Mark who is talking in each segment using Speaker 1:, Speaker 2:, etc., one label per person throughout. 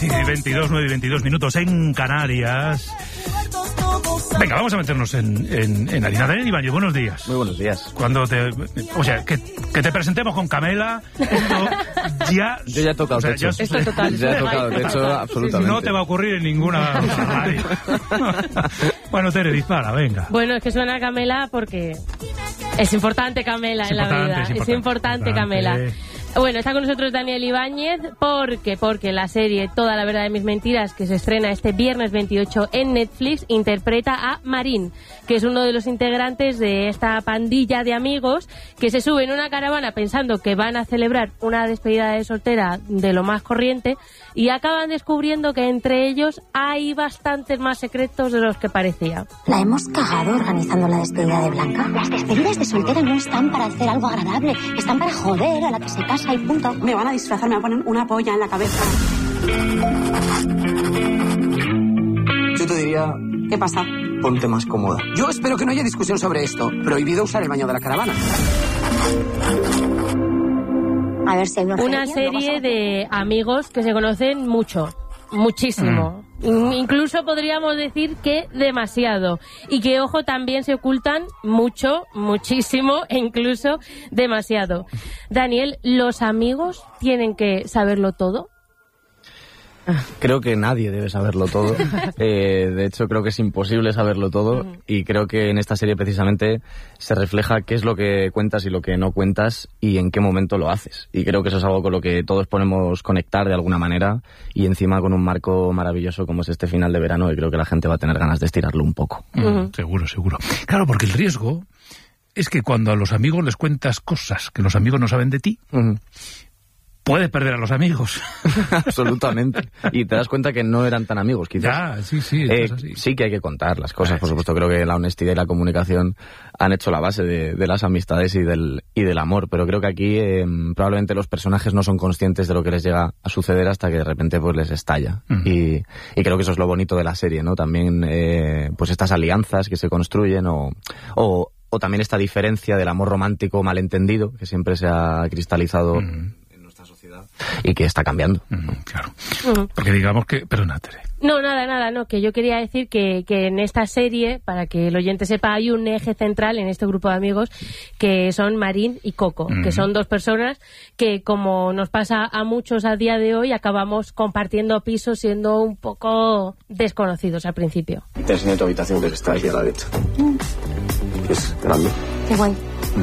Speaker 1: 9 y 22 minutos en Canarias. Venga, vamos a meternos en harina. Daniel Ibáñez, buenos días.
Speaker 2: Muy buenos días.
Speaker 1: O sea, que te presentemos con Camela. Ya.
Speaker 2: Yo ya he tocado techo.
Speaker 3: Esto es total.
Speaker 2: Ya he tocado techo, absolutamente.
Speaker 1: No te va a ocurrir en ninguna radio. Bueno, Tere, dispara, venga.
Speaker 3: Bueno, es que suena a Camela porque es importante Camela en la vida. Es importante Camela. Bueno, está con nosotros Daniel Ibáñez porque la serie Toda la verdad de mis mentiras, que se estrena este viernes 28 en Netflix, interpreta a Marín, que es uno de los integrantes de esta pandilla de amigos que se suben en una caravana pensando que van a celebrar una despedida de soltera de lo más corriente y acaban descubriendo que entre ellos hay bastantes más secretos de los que parecía.
Speaker 4: La hemos cagado organizando la despedida de Blanca. Las despedidas de soltera no están para hacer algo agradable, están para joder a la que se casa y punto.
Speaker 5: Me van a disfrazar, me van a poner una polla en la cabeza.
Speaker 6: Yo te diría...
Speaker 5: ¿Qué pasa?
Speaker 6: Ponte más cómoda. Yo espero que no haya discusión sobre esto. Prohibido usar el baño de la caravana.
Speaker 4: A ver si hay
Speaker 3: una serie de amigos que se conocen muchísimo. Incluso podríamos decir que demasiado. Y que, ojo, también se ocultan muchísimo e incluso demasiado. Daniel, ¿los amigos tienen que saberlo todo?
Speaker 2: Creo que nadie debe saberlo todo. De hecho, creo que es imposible saberlo todo. Y creo que en esta serie precisamente se refleja qué es lo que cuentas y lo que no cuentas y en qué momento lo haces. Y creo que eso es algo con lo que todos podemos conectar de alguna manera, y encima con un marco maravilloso como es este final de verano, y creo que la gente va a tener ganas de estirarlo un poco.
Speaker 1: Seguro. Claro, porque el riesgo es que cuando a los amigos les cuentas cosas que los amigos no saben de ti, puedes perder a los amigos.
Speaker 2: Absolutamente. Y te das cuenta que no eran tan amigos, quizás.
Speaker 1: Ya, sí.
Speaker 2: Sí que hay que contar las cosas, por supuesto. Creo que la honestidad y la comunicación han hecho la base de las amistades y del amor. Pero creo que aquí probablemente los personajes no son conscientes de lo que les llega a suceder hasta que de repente pues les estalla. Y creo que eso es lo bonito de la serie, ¿no? También pues estas alianzas que se construyen o también esta diferencia del amor romántico malentendido que siempre se ha cristalizado y que está cambiando.
Speaker 1: Claro. Porque digamos que... Perdona, Tere.
Speaker 3: No, nada, que yo quería decir que en esta serie, para que el oyente sepa, hay un eje central en este grupo de amigos que son Marín y Coco, que son dos personas que, como nos pasa a muchos a día de hoy, acabamos compartiendo pisos siendo un poco desconocidos al principio.
Speaker 6: Te enseño tu habitación, que está aquí a la derecha. Es grande.
Speaker 4: Qué guay.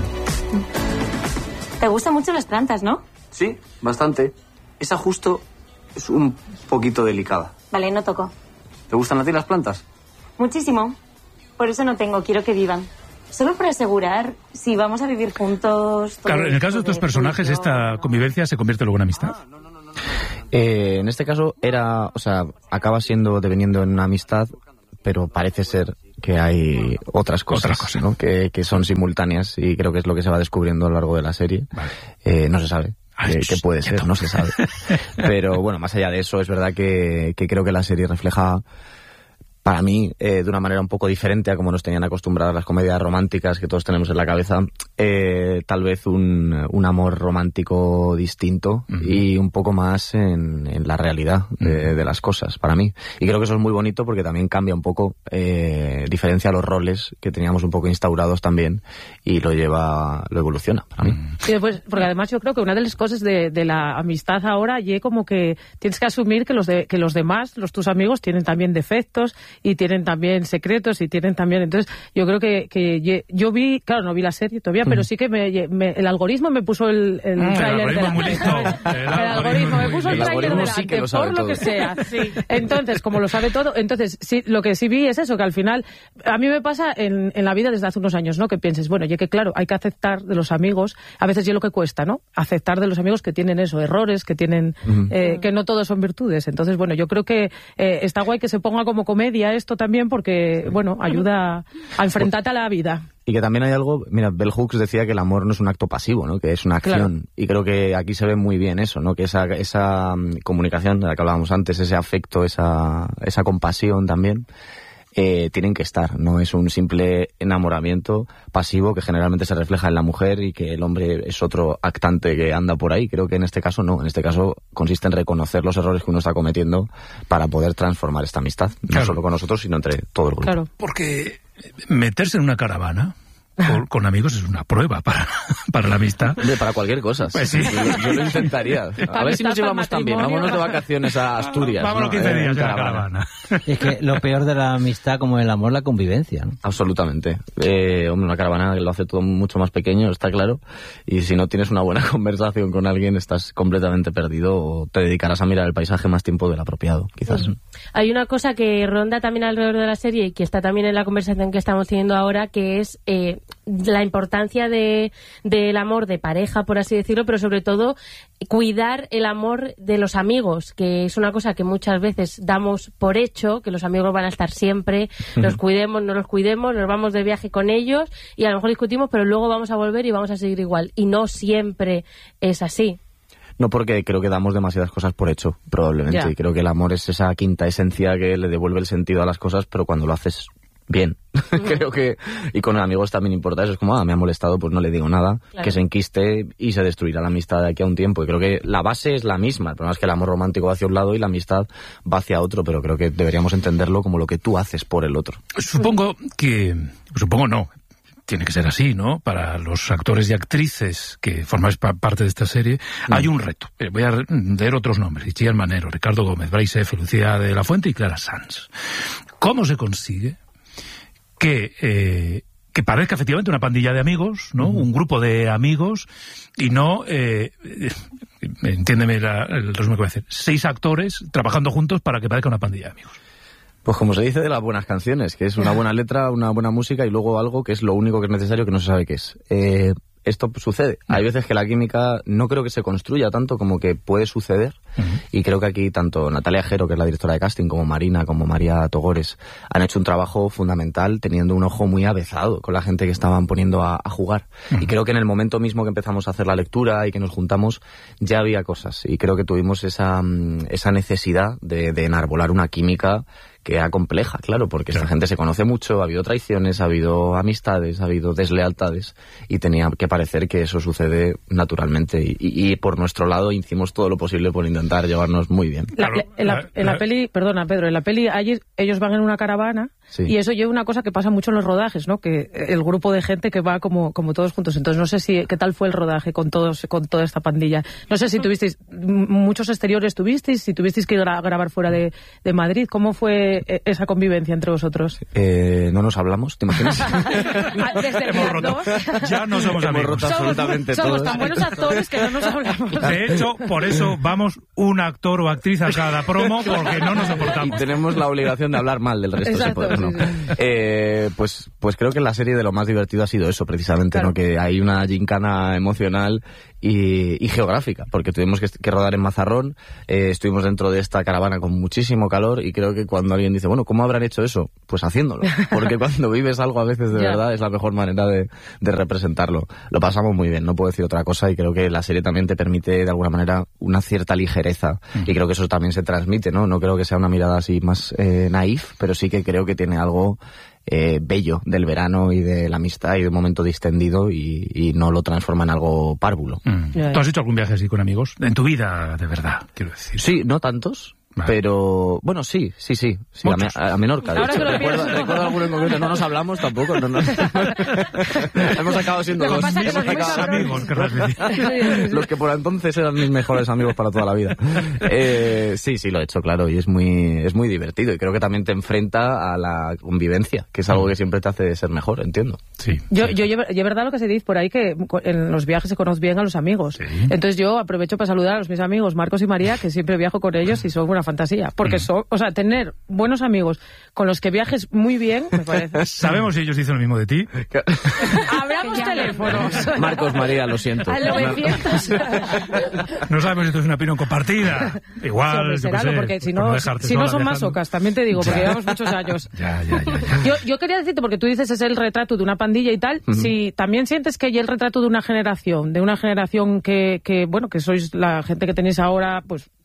Speaker 4: Te gustan mucho las plantas, ¿no?
Speaker 6: Sí, bastante. Esa justo es un poquito delicada.
Speaker 4: Vale, no toco.
Speaker 6: ¿Te gustan a ti las plantas?
Speaker 4: Muchísimo. Por eso no tengo, quiero que vivan. Solo para asegurar si vamos a vivir juntos...
Speaker 1: Claro, en el caso de estos personajes, esta convivencia se convierte luego en amistad.
Speaker 2: En este caso acaba deveniendo en una amistad, pero parece ser que hay otras cosas. ¿No? Que son simultáneas, y creo que es lo que se va descubriendo a lo largo de la serie. Vale. No se sabe. ¿Qué puede ser? No se sabe. Pero bueno, más allá de eso, es verdad que creo que la serie refleja, para mí, de una manera un poco diferente a como nos tenían acostumbradas las comedias románticas que todos tenemos en la cabeza, tal vez un amor romántico distinto y un poco más en la realidad de las cosas, para mí. Y creo que eso es muy bonito porque también cambia un poco, diferencia los roles que teníamos un poco instaurados también, y lo evoluciona para mí.
Speaker 7: Sí, pues, porque además yo creo que una de las cosas de la amistad ahora es como que tienes que asumir que los demás, tus amigos, tienen también defectos y tienen también secretos y tienen también... Entonces, yo creo que yo vi... Claro, no vi la serie todavía, pero sí que el algoritmo me puso el tráiler delante. El algoritmo me puso el tráiler delante, sí que por lo que sea. Sí. Entonces, como lo sabe todo, sí, lo que sí vi es eso, que al final... A mí me pasa en la vida desde hace unos años, ¿no? Que pienses, bueno, ya que claro, hay que aceptar de los amigos, a veces ya lo que cuesta, ¿no? Aceptar de los amigos que tienen eso, errores, que tienen... que no todos son virtudes. Entonces, bueno, yo creo que está guay que se ponga como comedia esto también, porque, bueno, ayuda a enfrentarte a la vida.
Speaker 2: Y que también hay algo, mira, Bell Hooks decía que el amor no es un acto pasivo, ¿no? Que es una acción. Claro. Y creo que aquí se ve muy bien eso, ¿no? Que esa comunicación de la que hablábamos antes, ese afecto, esa compasión también, tienen que estar. No es un simple enamoramiento pasivo que generalmente se refleja en la mujer y que el hombre es otro actante que anda por ahí. Creo que en este caso no. En este caso consiste en reconocer los errores que uno está cometiendo para poder transformar esta amistad. No solo con nosotros, sino entre todo el grupo.
Speaker 7: Claro.
Speaker 1: Porque meterse en una caravana con amigos es una prueba para la amistad.
Speaker 2: Para cualquier cosa.
Speaker 1: Pues sí.
Speaker 2: Yo lo intentaría. A ver si nos llevamos tan bien. Vámonos de vacaciones a Asturias.
Speaker 1: Vámonos 15 días en la caravana.
Speaker 8: Es que lo peor de la amistad, como el amor, la convivencia, ¿no?
Speaker 2: Absolutamente. Hombre, una caravana lo hace todo mucho más pequeño, está claro. Y si no tienes una buena conversación con alguien, estás completamente perdido o te dedicarás a mirar el paisaje más tiempo del apropiado, quizás.
Speaker 3: Hay una cosa que ronda también alrededor de la serie y que está también en la conversación que estamos teniendo ahora, que es la importancia del amor de pareja, por así decirlo, pero sobre todo cuidar el amor de los amigos, que es una cosa que muchas veces damos por hecho, que los amigos van a estar siempre, los cuidemos, no los cuidemos, nos vamos de viaje con ellos y a lo mejor discutimos, pero luego vamos a volver y vamos a seguir igual. Y no siempre es así.
Speaker 2: No, porque creo que damos demasiadas cosas por hecho, probablemente.
Speaker 3: Ya.
Speaker 2: Y creo que el amor es esa quinta esencia que le devuelve el sentido a las cosas, pero cuando lo haces bien. Creo que, y con amigos también importa eso, es como, me ha molestado, pues no le digo nada, claro, que se enquiste y se destruirá la amistad de aquí a un tiempo. Y creo que la base es la misma, el problema es que el amor romántico va hacia un lado y la amistad va hacia otro, pero creo que deberíamos entenderlo como lo que tú haces por el otro.
Speaker 1: Supongo no, tiene que ser así, ¿no? Para los actores y actrices que formáis parte de esta serie, hay un reto. Voy a leer otros nombres: Itziar Manero, Ricardo Gómez, Bryce F., Lucía de la Fuente y Clara Sanz. ¿Cómo se consigue que parezca efectivamente una pandilla de amigos, ¿no? Un grupo de amigos y no, entiéndeme el resumen que voy a hacer, 6 actores trabajando juntos para que parezca una pandilla de amigos?
Speaker 2: Pues como se dice de las buenas canciones, que es una buena letra, una buena música y luego algo que es lo único que es necesario que no se sabe qué es. Esto sucede. Hay veces que la química no creo que se construya tanto como que puede suceder. Y creo que aquí tanto Natalia Jero, que es la directora de casting, como Marina, como María Togores, han hecho un trabajo fundamental teniendo un ojo muy avezado con la gente que estaban poniendo a jugar. Y creo que en el momento mismo que empezamos a hacer la lectura y que nos juntamos, ya había cosas. Y creo que tuvimos esa necesidad de enarbolar una química que era compleja, claro, porque esta gente se conoce mucho, ha habido traiciones, ha habido amistades, ha habido deslealtades y tenía que parecer que eso sucede naturalmente y por nuestro lado hicimos todo lo posible por intentar llevarnos muy bien.
Speaker 7: En la peli, perdona Pedro, en la peli ellos van en una caravana, sí, y eso lleva una cosa que pasa mucho en los rodajes, ¿no? Que el grupo de gente que va como todos juntos. Entonces no sé qué tal fue el rodaje con toda esta pandilla. No sé si tuvisteis muchos exteriores, si tuvisteis que grabar fuera de Madrid. ¿Cómo fue esa convivencia entre vosotros?
Speaker 2: No nos hablamos, ¿te imaginas?
Speaker 1: Hemos roto. Ya no somos amigos.
Speaker 2: Hemos roto absolutamente todos.
Speaker 7: Somos tan buenos actores que no nos hablamos.
Speaker 1: De hecho, por eso vamos un actor o actriz a cada promo, porque no nos soportamos.
Speaker 2: Y tenemos la obligación de hablar mal del resto.
Speaker 7: Exacto,
Speaker 2: si podemos, ¿no? Sí. Pues creo que en la serie de lo más divertido ha sido eso, precisamente, claro, ¿no? Que hay una gincana emocional y geográfica, porque tuvimos que rodar en Mazarrón, estuvimos dentro de esta caravana con muchísimo calor y creo que cuando alguien dice, bueno, ¿cómo habrán hecho eso? Pues haciéndolo, porque cuando vives algo a veces de verdad es la mejor manera de representarlo. Lo pasamos muy bien, no puedo decir otra cosa, y creo que la serie también te permite de alguna manera una cierta ligereza y creo que eso también se transmite, ¿no? No creo que sea una mirada así más naif, pero sí que creo que tiene algo bello del verano y de la amistad y de un momento distendido y no lo transforma en algo párvulo.
Speaker 1: ¿Tú has hecho algún viaje así con amigos? En tu vida, de verdad, quiero decir.
Speaker 2: Sí, no tantos. Vale. Pero, bueno, sí, a Menorca, de hecho. Recuerdo alguno en concreto, no nos hablamos tampoco. No. Hemos acabado siendo dos.
Speaker 1: Amigos, querrás
Speaker 2: decir. Los que por entonces eran mis mejores amigos para toda la vida. Sí, lo he hecho, claro, y es muy divertido. Y creo que también te enfrenta a la convivencia, que es algo que siempre te hace ser mejor, entiendo.
Speaker 1: Sí.
Speaker 7: Yo es verdad lo que se dice por ahí, que en los viajes se conoce bien a los amigos. Sí. Entonces yo aprovecho para saludar a mis amigos Marcos y María, que siempre viajo con ellos y son una fantasía, porque tener buenos amigos con los que viajes muy bien, me parece.
Speaker 1: ¿Sabemos si ellos dicen lo mismo de ti?
Speaker 7: Abramos teléfonos.
Speaker 2: Marcos, María, lo siento.
Speaker 7: Al 900.
Speaker 1: No sabemos si esto es una opinión compartida. Igual,
Speaker 7: sí, porque si no son masocas, también te digo, porque llevamos muchos años.
Speaker 1: Ya.
Speaker 7: Yo quería decirte, porque tú dices es el retrato de una pandilla y tal, si también sientes que hay el retrato de una generación que sois la gente que tenéis ahora, pues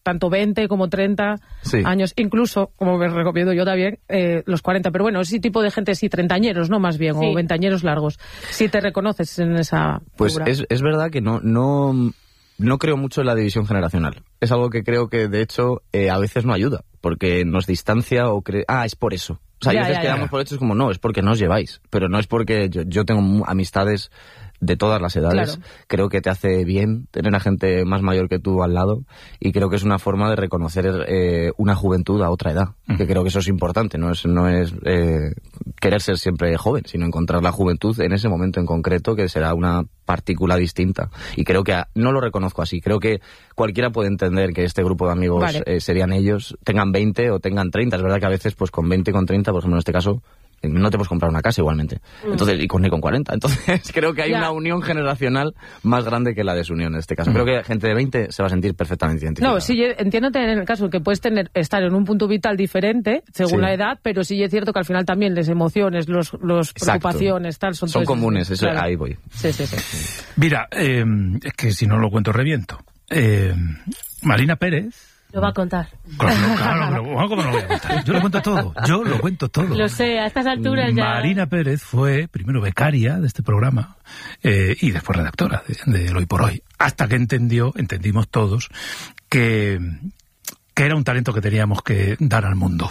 Speaker 7: tanto 20 como 30 años, incluso, como me recomiendo yo también, los 40. Pero bueno, ese tipo de gente sí, treintañeros, ¿no? Más bien, o veinteañeros largos. Si te reconoces en esa
Speaker 2: pues
Speaker 7: figura.
Speaker 2: Es verdad que no creo mucho en la división generacional. Es algo que creo que, de hecho, a veces no ayuda, porque nos distancia o es por eso. O sea, a veces quedamos por hechos como, no, es porque no os lleváis. Pero no es porque yo tengo amistades de todas las edades. Claro. Creo que te hace bien tener a gente más mayor que tú al lado, y creo que es una forma de reconocer una juventud a otra edad, que creo que eso es importante. No es querer ser siempre joven, sino encontrar la juventud en ese momento en concreto, que será una partícula distinta. Y creo que no lo reconozco así. Creo que cualquiera puede entender que este grupo de amigos serían ellos, tengan 20 o tengan 30. Es verdad que a veces, pues con 20 y con 30, por ejemplo en este caso, no te puedes comprar una casa igualmente. Entonces, ni con 40. Entonces, creo que hay una unión generacional más grande que la desunión en este caso. Creo que gente de 20 se va a sentir perfectamente identificada.
Speaker 7: No, sí, entiendo en el caso que puedes estar en un punto vital diferente según la edad, pero sí es cierto que al final también las emociones, los preocupaciones, tal, son
Speaker 2: comunes. Eso, claro. Ahí voy.
Speaker 7: Sí.
Speaker 1: Mira, es que si no lo cuento reviento. Marina Pérez.
Speaker 3: Lo va a contar.
Speaker 1: Claro, pero ¿cómo no lo voy a contar? Yo lo cuento todo.
Speaker 3: Lo sé, a estas alturas ya...
Speaker 1: Marina Pérez fue primero becaria de este programa y después redactora de Hoy por Hoy. Hasta que entendimos todos que era un talento que teníamos que dar al mundo.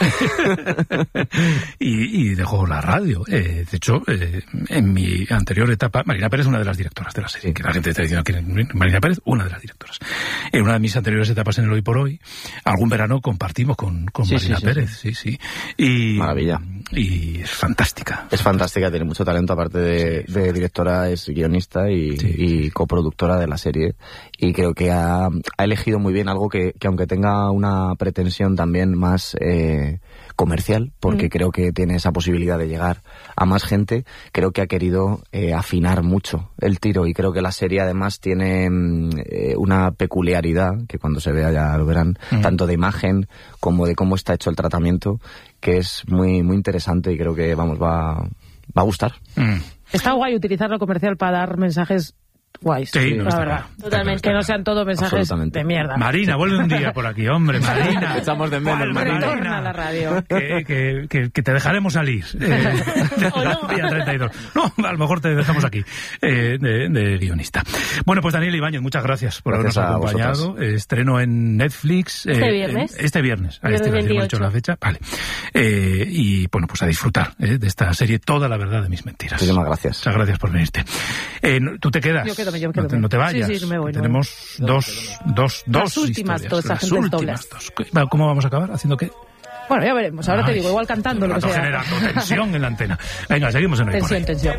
Speaker 1: y dejó la radio. De hecho, en mi anterior etapa, Marina Pérez es una de las directoras de la serie, que la gente está diciendo que Marina Pérez, una de las directoras. En una de mis anteriores etapas en el Hoy por Hoy, algún verano compartimos con Marina Pérez. Sí. Y,
Speaker 2: maravilla.
Speaker 1: Y es fantástica.
Speaker 2: Es fantástica, tiene mucho talento, aparte de directora, es guionista y coproductora de la serie. Y creo que ha elegido muy bien algo que aunque tenga una pretensión también más comercial, porque creo que tiene esa posibilidad de llegar a más gente, creo que ha querido afinar mucho el tiro, y creo que la serie además tiene una peculiaridad, que cuando se vea ya lo verán, tanto de imagen como de cómo está hecho el tratamiento, que es muy, muy interesante, y creo que va a gustar.
Speaker 7: Está guay utilizar lo comercial para dar mensajes guays, la verdad.
Speaker 1: Claro.
Speaker 7: Totalmente. Que no sean todos mensajes de mierda.
Speaker 1: Marina, vuelve un día por aquí, hombre, Marina.
Speaker 2: Echamos de menos,
Speaker 7: Marina. A la radio.
Speaker 1: Que te dejaremos salir. Día 32. No, a lo mejor te dejamos aquí, de guionista. Bueno, pues Daniel Ibáñez, muchas gracias por habernos acompañado. Estreno en Netflix. Este viernes. Hemos dicho la fecha. Vale. Y bueno, pues a disfrutar de esta serie, Toda la verdad de mis mentiras.
Speaker 2: Muchísimas gracias.
Speaker 1: Muchas gracias por venirte. ¿Tú te quedas?
Speaker 7: Yo quedo.
Speaker 1: No te vayas.
Speaker 7: Sí, me voy.
Speaker 1: Tenemos dos
Speaker 7: las últimas
Speaker 1: historias.
Speaker 7: Las últimas dos.
Speaker 1: ¿Cómo vamos a acabar? ¿Haciendo qué?
Speaker 7: Bueno, ya veremos. Ahora te digo, igual cantando lo que sea.
Speaker 1: Generando tensión en la antena. Venga, seguimos en Hoy por Hoy.
Speaker 7: Tensión.